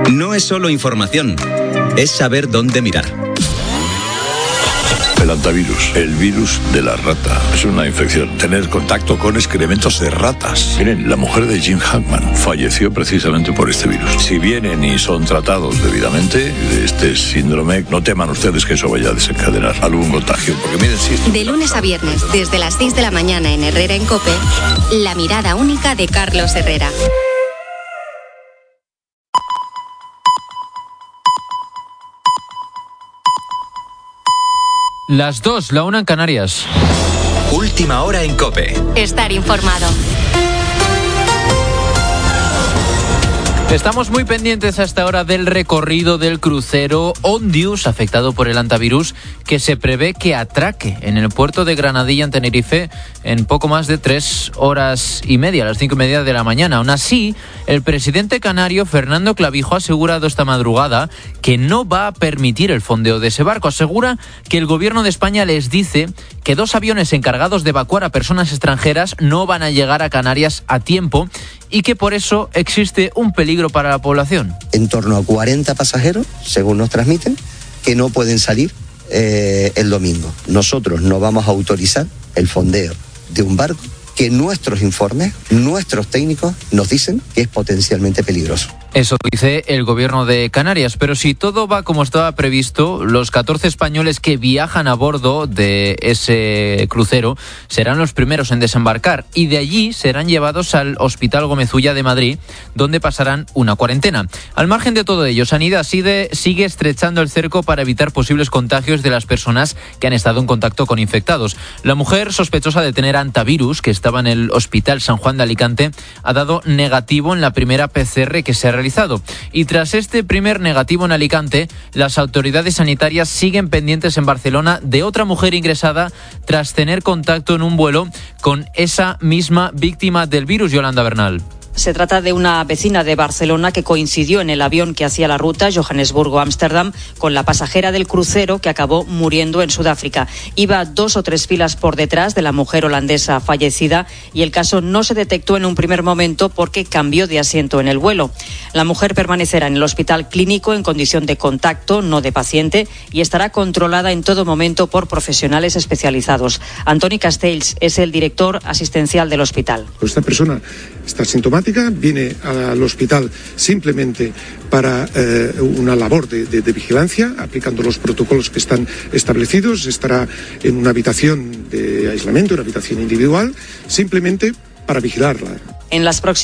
No es solo información, es saber dónde mirar. El hantavirus, el virus de la rata. Es una infección. Tener contacto con excrementos de ratas. Miren, la mujer de Jim Hackman falleció precisamente por este virus. Si vienen y son tratados debidamente de este síndrome, no teman ustedes que eso vaya a desencadenar algún contagio. Porque miren, sí. De lunes a viernes, desde las 6 de la mañana en Herrera en COPE, la mirada única de Carlos Herrera. Las 2, la 1 en Canarias. Última hora en COPE. Estar informado. Estamos muy pendientes hasta ahora del recorrido del crucero Ondius, afectado por el hantavirus, que se prevé que atraque en el puerto de Granadilla, en Tenerife, en poco más de 3 horas y media, a las 5:30 de la mañana. Aún así, el presidente canario, Fernando Clavijo, ha asegurado esta madrugada que no va a permitir el fondeo de ese barco. Asegura que el gobierno de España les dice que 2 aviones encargados de evacuar a personas extranjeras no van a llegar a Canarias a tiempo y que por eso existe un peligro para la población. En torno a 40 pasajeros, según nos transmiten, que no pueden salir el domingo. Nosotros no vamos a autorizar el fondeo de un barco que nuestros informes, nuestros técnicos nos dicen que es potencialmente peligroso. Eso dice el gobierno de Canarias, pero si todo va como estaba previsto, los 14 españoles que viajan a bordo de ese crucero serán los primeros en desembarcar y de allí serán llevados al Hospital Gómez Ulla de Madrid, donde pasarán una cuarentena. Al margen de todo ello, Sanidad sigue estrechando el cerco para evitar posibles contagios de las personas que han estado en contacto con infectados. La mujer sospechosa de tener hantavirus, que estaba en el Hospital San Juan de Alicante, ha dado negativo en la primera PCR que se ha realizado. Y tras este primer negativo en Alicante, las autoridades sanitarias siguen pendientes en Barcelona de otra mujer ingresada tras tener contacto en un vuelo con esa misma víctima del virus, Yolanda Bernal. Se trata de una vecina de Barcelona que coincidió en el avión que hacía la ruta Johannesburgo-Ámsterdam con la pasajera del crucero que acabó muriendo en Sudáfrica. Iba 2 o 3 filas por detrás de la mujer holandesa fallecida y el caso no se detectó en un primer momento porque cambió de asiento en el vuelo. La mujer permanecerá en el hospital clínico en condición de contacto, no de paciente, y estará controlada en todo momento por profesionales especializados. Antoni Castells es el director asistencial del hospital. Esta persona está sintomática, viene al hospital simplemente para una labor de vigilancia, aplicando los protocolos que están establecidos. Estará en una habitación de aislamiento, una habitación individual, simplemente para vigilarla. En las próximas